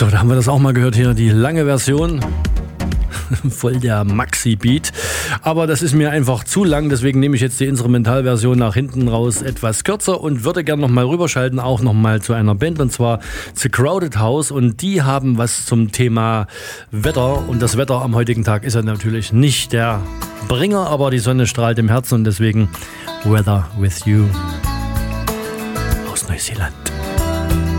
So, da haben wir das auch mal gehört hier, die lange Version. Voll der Maxi-Beat. Aber das ist mir einfach zu lang, deswegen nehme ich jetzt die Instrumentalversion nach hinten raus etwas kürzer und würde gerne nochmal rüberschalten, auch nochmal zu einer Band, und zwar zu Crowded House, und die haben was zum Thema Wetter, und das Wetter am heutigen Tag ist ja natürlich nicht der Bringer, aber die Sonne strahlt im Herzen, und deswegen Weather with You aus Neuseeland.